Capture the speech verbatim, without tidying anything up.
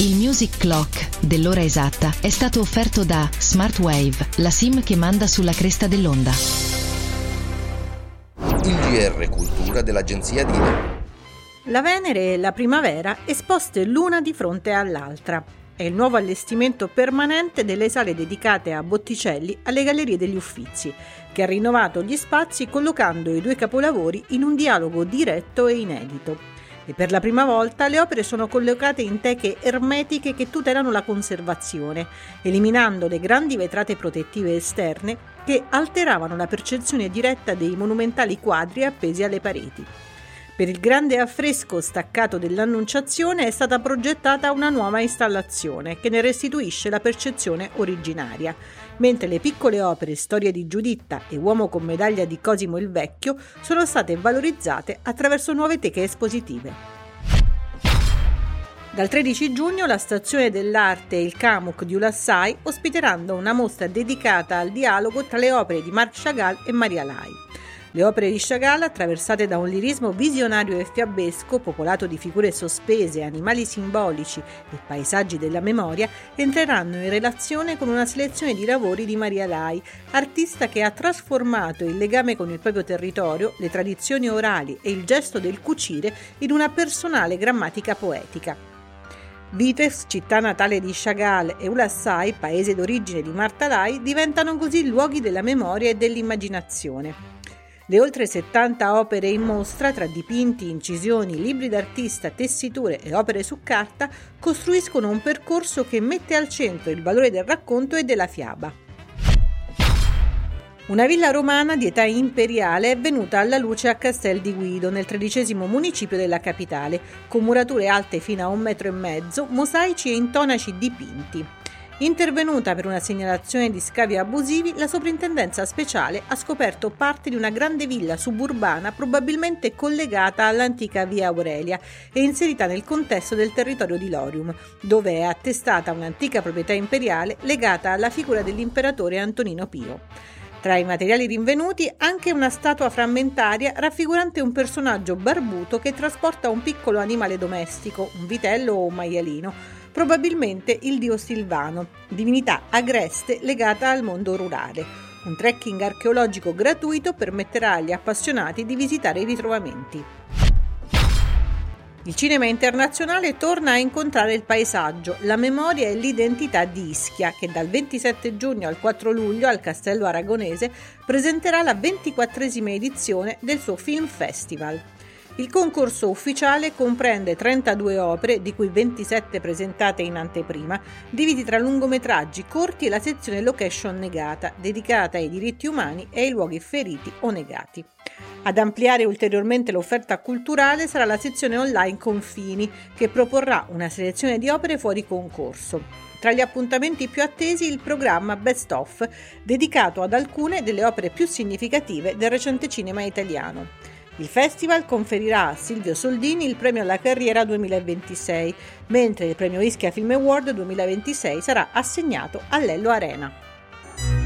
Il Music Clock dell'ora esatta è stato offerto da Smartwave, la SIM che manda sulla cresta dell'onda. Il G R Cultura dell'agenzia Dile. La Venere e la primavera esposte l'una di fronte all'altra. È il nuovo allestimento permanente delle sale dedicate a Botticelli alle Gallerie degli Uffizi, che ha rinnovato gli spazi collocando i due capolavori in un dialogo diretto e inedito. E per la prima volta le opere sono collocate in teche ermetiche che tutelano la conservazione, eliminando le grandi vetrate protettive esterne che alteravano la percezione diretta dei monumentali quadri appesi alle pareti. Per il grande affresco staccato dell'Annunciazione è stata progettata una nuova installazione che ne restituisce la percezione originaria, mentre le piccole opere Storia di Giuditta e Uomo con medaglia di Cosimo il Vecchio sono state valorizzate attraverso nuove teche espositive. Dal tredici giugno la Stazione dell'Arte e il Camuc di Ulassai ospiteranno una mostra dedicata al dialogo tra le opere di Marc Chagall e Maria Lai. Le opere di Chagall, attraversate da un lirismo visionario e fiabesco, popolato di figure sospese, animali simbolici e paesaggi della memoria, entreranno in relazione con una selezione di lavori di Maria Lai, artista che ha trasformato il legame con il proprio territorio, le tradizioni orali e il gesto del cucire in una personale grammatica poetica. Vitez, città natale di Chagall, e Ulassai, paese d'origine di Marta Lai, diventano così luoghi della memoria e dell'immaginazione. Le oltre settanta opere in mostra, tra dipinti, incisioni, libri d'artista, tessiture e opere su carta, costruiscono un percorso che mette al centro il valore del racconto e della fiaba. Una villa romana di età imperiale è venuta alla luce a Castel di Guido, nel tredicesimo municipio della capitale, con murature alte fino a un metro e mezzo, mosaici e intonaci dipinti. Intervenuta per una segnalazione di scavi abusivi, la soprintendenza speciale ha scoperto parte di una grande villa suburbana probabilmente collegata all'antica via Aurelia e inserita nel contesto del territorio di Lorium, dove è attestata un'antica proprietà imperiale legata alla figura dell'imperatore Antonino Pio. Tra i materiali rinvenuti anche una statua frammentaria raffigurante un personaggio barbuto che trasporta un piccolo animale domestico, un vitello o un maialino, probabilmente il dio Silvano, divinità agreste legata al mondo rurale. Un trekking archeologico gratuito permetterà agli appassionati di visitare i ritrovamenti. Il cinema internazionale torna a incontrare il paesaggio, la memoria e l'identità di Ischia, che dal ventisette giugno al quattro luglio al Castello Aragonese presenterà la ventiquattresima edizione del suo Film Festival. Il concorso ufficiale comprende trentadue opere, di cui ventisette presentate in anteprima, divisi tra lungometraggi corti e la sezione Location Negata, dedicata ai diritti umani e ai luoghi feriti o negati. Ad ampliare ulteriormente l'offerta culturale sarà la sezione online Confini, che proporrà una selezione di opere fuori concorso. Tra gli appuntamenti più attesi il programma Best Of, dedicato ad alcune delle opere più significative del recente cinema italiano. Il festival conferirà a Silvio Soldini il premio alla carriera duemilaventisei, mentre il premio Ischia Film Award duemilaventisei sarà assegnato a Lello Arena.